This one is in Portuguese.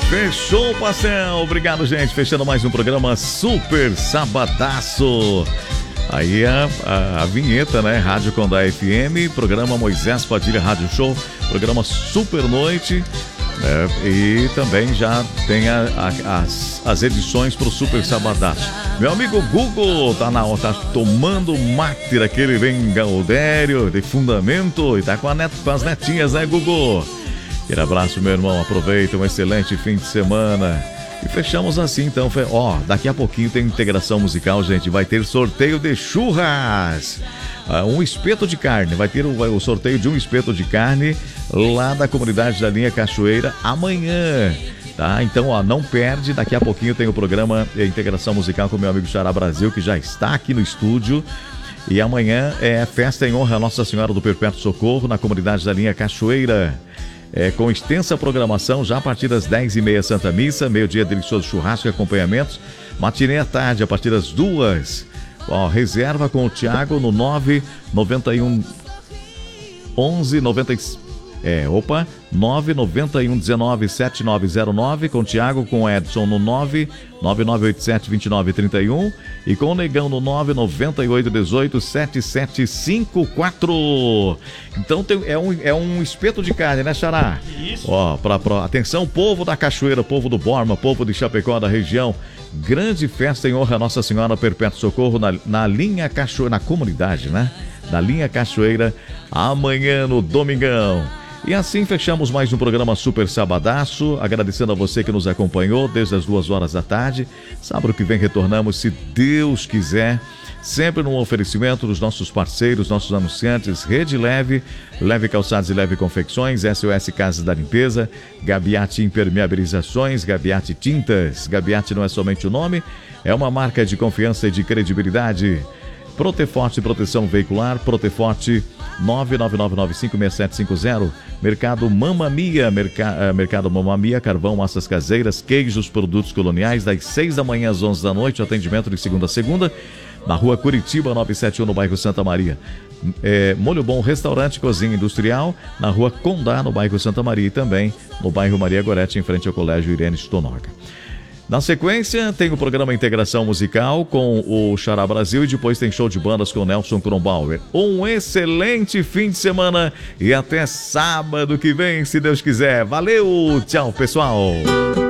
Fechou o pastel. Obrigado, gente. Fechando mais um programa Super Sabadaço. Aí a vinheta, né? Rádio Condá FM, programa Moisés Padilha Rádio Show, programa Super Noite. E também já tem as edições para o Super Sabadaço. Meu amigo Google tá tomando mate daquele bem gaudério, de fundamento, e tá com as netinhas, né, Google? Aquele abraço, meu irmão. Aproveita, um excelente fim de semana. E fechamos assim, então. Daqui a pouquinho tem integração musical, gente. Vai ter sorteio de churras. Um espeto de carne. Vai ter o sorteio de um espeto de carne lá da comunidade da Linha Cachoeira amanhã. Tá? Então, não perde. Daqui a pouquinho tem o programa Integração Musical com o meu amigo Xará Brasil, que já está aqui no estúdio. E amanhã é festa em honra a Nossa Senhora do Perpétuo Socorro na comunidade da Linha Cachoeira. Com extensa programação, já a partir das 10h30 Santa Missa, meio-dia delicioso churrasco e acompanhamentos, matinê à tarde a partir das 2h. Reserva com o Thiago no 991 11 96. 991 19 7909, com o Thiago, com o Edson no 99987 2931 e com o Negão no 998 18 7754. Então é um espeto de carne, né, Xará? Isso. Atenção, povo da Cachoeira, povo do Borma, povo de Chapecó da região. Grande festa em honra a Nossa Senhora Perpétuo Socorro na Linha Cachoeira, na comunidade, né? Da Linha Cachoeira, amanhã no domingão. E assim fechamos mais um programa Super Sabadaço, agradecendo a você que nos acompanhou desde as 2h da tarde. Sábado que vem retornamos, se Deus quiser, sempre no oferecimento dos nossos parceiros, nossos anunciantes, Rede Leve, Leve Calçados e Leve Confecções, SOS Casas da Limpeza, Gabiati Impermeabilizações, Gabiati Tintas. Gabiati não é somente o nome, é uma marca de confiança e de credibilidade. Proteforte Proteção Veicular, Proteforte 999956750. Mercado Mamma Mia, Mercado Mamma Mia, carvão, massas caseiras, queijos, produtos coloniais, das 6 da manhã às 11 da noite, atendimento de segunda a segunda, na rua Curitiba 971, no bairro Santa Maria. Molho Bom Restaurante e Cozinha Industrial, na rua Condá, no bairro Santa Maria, e também no bairro Maria Gorete, em frente ao Colégio Irene Stonoga. Na sequência, tem o programa Integração Musical com o Xará Brasil e depois tem show de bandas com o Nelson Kronbauer. Um excelente fim de semana e até sábado que vem, se Deus quiser. Valeu, tchau, pessoal!